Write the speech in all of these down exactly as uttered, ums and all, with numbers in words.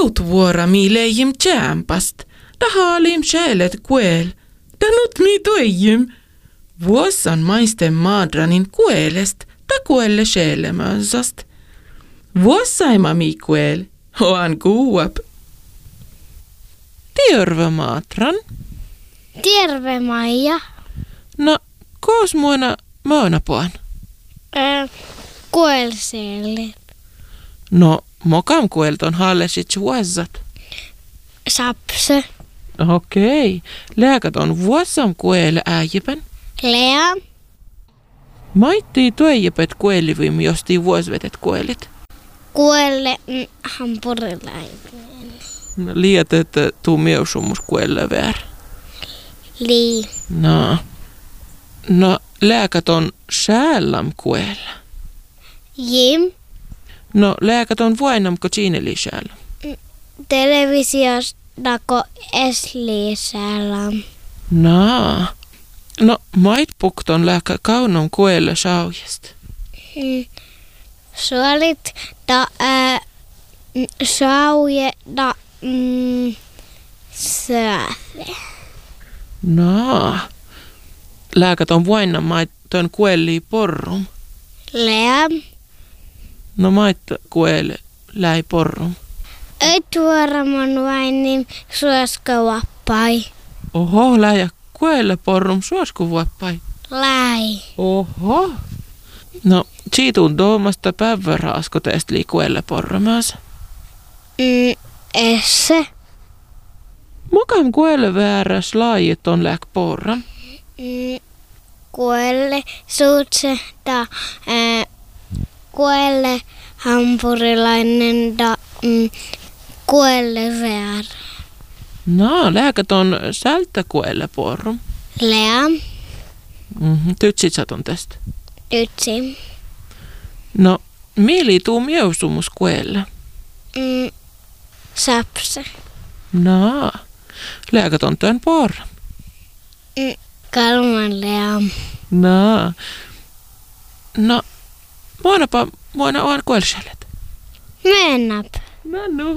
Tautvuora mi leijim tjämpast. Da haalim själet kuel. Da nut mi toijim. Vuossan maisten maadranin kuelest. Da kuelle själemönsast. Vuossaima mi kuel. Hoan kuuap. Terve maatran. Terve Maija. No, koos muina möönäpuan? Äh, kuelseelle. No, mokam kuelton hallesit vuossat. Sapse. Okei. Lääkat on vuossam kuele äijipän. Lea. Maittii tuejipet kuelivim, jostii vuosvetet kuelit. Kuelle mm, hampurilainen. No, liiat, että tuu mieusumus kuelle väär. Lii. No. No, lääkat on säällam kuella. Jim. No, lääkat on vuainamko siineli säällam. Televisiostako esliisäällä. No. No, mait pukton lääkä kaunon kuelle saujesta. Mm. Suolit da äh, sauje da mm, sööve. No. Lääkat on vuainam maittoon kuellii porrum. Lea. No, maitto kuelle läi porrum. Et vuoramon vain niin suoska vappai. Oho, läjä kuelle porrum suosku vuoppai. Läi. Oho. No, siitun tuomasta päiväraasko teistä lii kuelle porrumas. Mm, esse. Mokam kuelle vääräs laajit on lääk porram. Mm, kuelle suutse da äh, kuelle hampurilainen da mm, kuelle väärä. No, lääkät on sältä kuelle porrum. Lea. Mm-hmm. Tytsit sä ton tästä. Ytsi. No, mieli tuu mieusumus kuelle. Mm, sapse. No, lääkät on tön porram. Mm, kalman lea. No. No, muonapa, muona on kuelselet. Mennäp. No, no.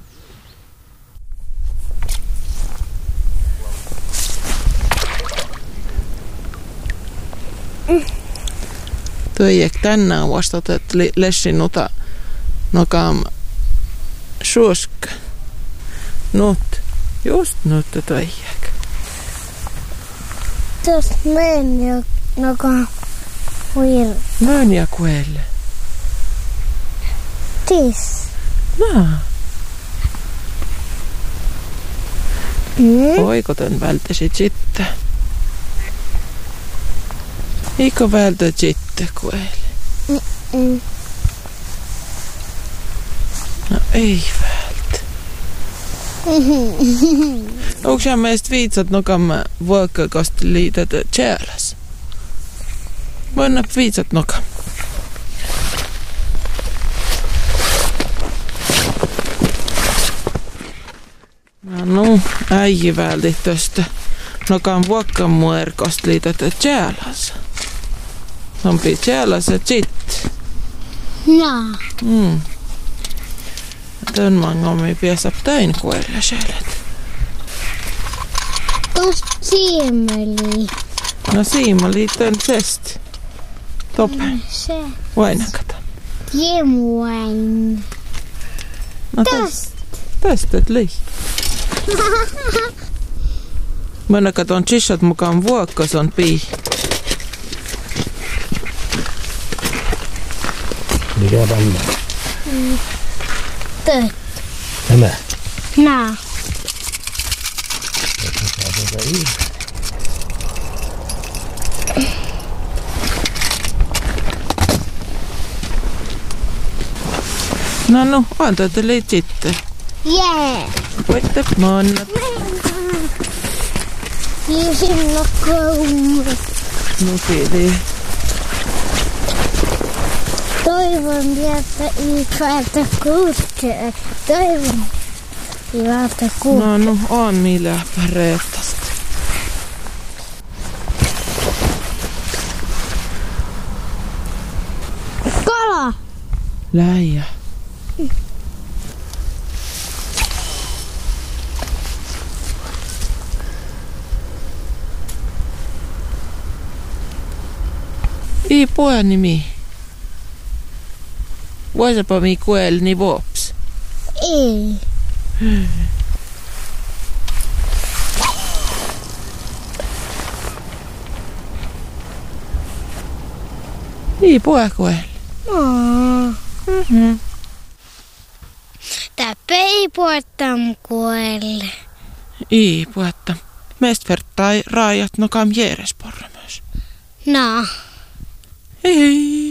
Tuijek tänään vastat, että lessin nuta nokam suosk. Nut. Just nut tuijek. Tuosta meni joka huir. Mön ja kuelle. Tis. No. Mm. Oiko tän välttäsit sitten? Eikö vältä sitten kuelle? Mm. No ei vältä. Onko sä meistä viitsat nokam vuokkakosti liität tjääläs? Voin viitsat nokam. No, äijä välti tästä. Nokam vuokkan muerkosti liität tjääläs. Sompi tjääläs ja sit. No. Mm. Tön mangomi piesap täin kuelle själet. Tuosta siemeli. No siima liitän sest. Tope. Se. Vainakata. Jemuain. No tästä. Tästä et lii. Mä katon chishat mukaan vuokkas on pii. Mikä panna? Mm. Töt. Nämä. Nää. No no, anta te leit sitten. Jee. Voitte mannat. Kiisin kouluun. No pidi. Toivon vielä hyvältä kuutkea. Toivon hyvältä kuutkea. No no, on millä reettasta. Kala. Läijä. I puhe nimi. Vuosapa mi kuel ni vops. Ei. I puhe kuel. Aa. Mhm. Tää ei puhutam kuelle. I puhetta. Mest vertai raajat no kam jeresporra myös. No. Hei hei.